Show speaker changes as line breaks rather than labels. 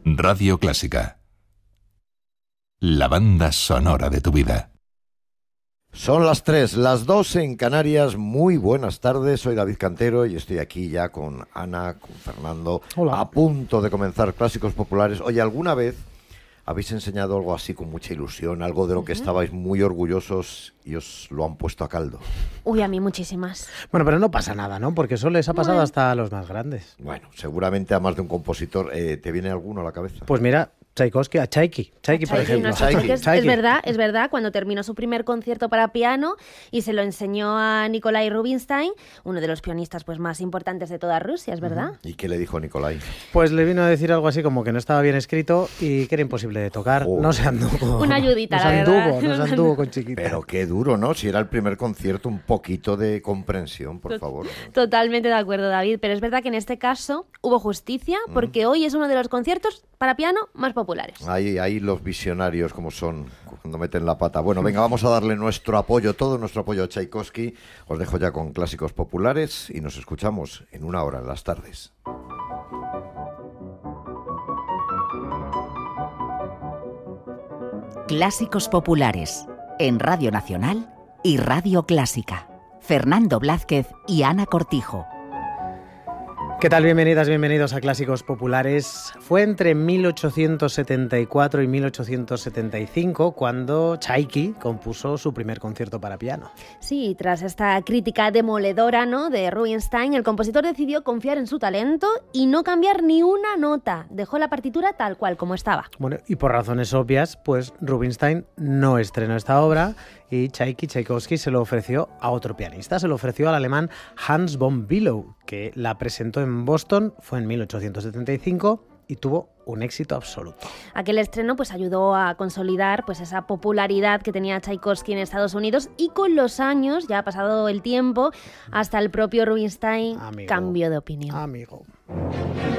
Radio Clásica. La banda sonora de tu vida.
Son las 3, las 2 en Canarias. Muy buenas tardes, soy David Cantero y estoy aquí ya con Ana, con Fernando.
Hola.
A punto de comenzar Clásicos Populares. Oye, ¿alguna vez habéis enseñado algo así con mucha ilusión, algo de lo que estabais muy orgullosos y os lo han puesto a caldo?
Uy, a mí muchísimas.
Bueno, pero no pasa nada, ¿no? Porque eso les ha pasado hasta a los más grandes.
Bueno, seguramente a más de un compositor. ¿Te viene alguno a la cabeza?
Pues mira, Tchaikovsky, a Chaiki, por ejemplo.
Es verdad, cuando terminó su primer concierto para piano y se lo enseñó a Nikolai Rubinstein, uno de los pianistas pues más importantes de toda Rusia, ¿es verdad?
¿Y qué le dijo Nikolai?
Pues le vino a decir algo así como que no estaba bien escrito y que era imposible de tocar.
Oh.
No se anduvo.
Una ayudita, la verdad.
No se anduvo con chiquita.
Pero qué duro, ¿no? Si era el primer concierto, un poquito de comprensión, por favor.
Totalmente de acuerdo, David, pero es verdad que en este caso hubo justicia porque hoy es uno de los conciertos para piano más populares.
Ahí los visionarios como son cuando meten la pata. Bueno, venga, vamos a darle nuestro apoyo, todo nuestro apoyo a Tchaikovsky. Os dejo ya con Clásicos Populares y nos escuchamos en una hora en las tardes.
Clásicos Populares en Radio Nacional y Radio Clásica. Fernando Blázquez y Ana Cortijo.
¿Qué tal? Bienvenidas, bienvenidos a Clásicos Populares. Fue entre 1874 y 1875 cuando Tchaiki compuso su primer concierto para piano.
Sí, tras esta crítica demoledora, ¿no?, de Rubinstein, el compositor decidió confiar en su talento y no cambiar ni una nota. Dejó la partitura tal cual como estaba.
Bueno, y por razones obvias, pues Rubinstein no estrenó esta obra y Tchaikovsky se lo ofreció a otro pianista, se lo ofreció al alemán Hans von Bülow, que la presentó en Boston, fue en 1875 y tuvo un éxito absoluto.
Aquel estreno pues ayudó a consolidar pues esa popularidad que tenía Tchaikovsky en Estados Unidos y con los años, ya ha pasado el tiempo, hasta el propio Rubinstein cambió de opinión.
Amigo.